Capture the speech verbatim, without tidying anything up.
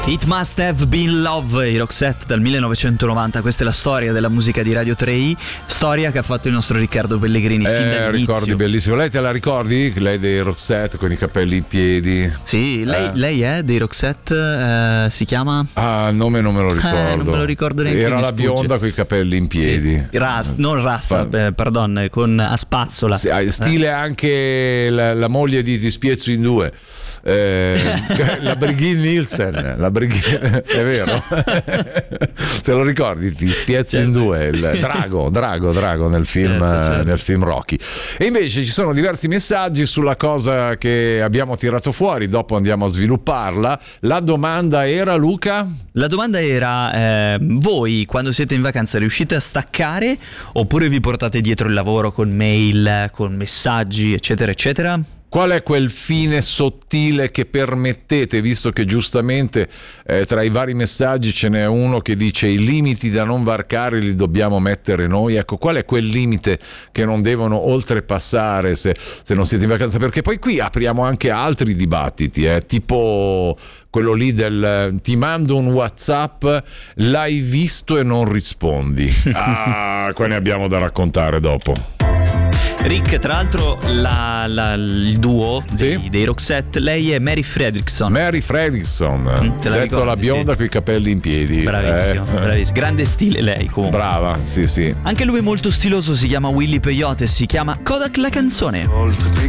It Must Have Been Love, i Roxette dal millenovecentonovanta. Questa è la storia della musica di Radio tre i, storia che ha fatto il nostro Riccardo Pellegrini sin Eh, dall'inizio. ricordi bellissimo. Lei te la ricordi? Lei dei Roxette con i capelli in piedi? Sì, lei, Eh. lei è dei Roxette, eh, si chiama? Ah, il nome non me lo ricordo. Eh, non me lo ricordo neanche. Era mi la sfugge. bionda con i capelli in piedi. Sì. Rast, non Rasta, Fa- eh, pardon, con a spazzola. Sì, ah, stile anche la, la moglie di Ti spiezzo in due. Eh, la Brigitte Nielsen, la Brigitte, è vero? Te lo ricordi? Ti spiezzo in due, il Drago, Drago, Drago nel film, Certo, certo. nel film Rocky. E invece ci sono diversi messaggi sulla cosa che abbiamo tirato fuori, dopo andiamo a svilupparla. La domanda era, Luca? La domanda era, eh, voi quando siete in vacanza riuscite a staccare oppure vi portate dietro il lavoro con mail, con messaggi, eccetera, eccetera? Qual è quel fine sottile che permettete, visto che giustamente eh, tra i vari messaggi ce n'è uno che dice i limiti da non varcare li dobbiamo mettere noi? Ecco, qual è quel limite che non devono oltrepassare se, se non siete in vacanza? Perché poi qui apriamo anche altri dibattiti, eh, tipo quello lì del ti mando un WhatsApp, l'hai visto e non rispondi. Ah, qua ne abbiamo da raccontare dopo. Rick, tra l'altro la, la- il duo dei, Sì. dei Roxette, lei è Mary Fredriksson. Mary Fredriksson, Mm, te la detto ricordi, la bionda sì. coi capelli in piedi. Bravissimo, Eh, bravissimo. Grande stile lei comunque. Brava, sì sì. Anche lui è molto stiloso, si chiama Willy Peyote e si chiama Kodak la canzone. Tutti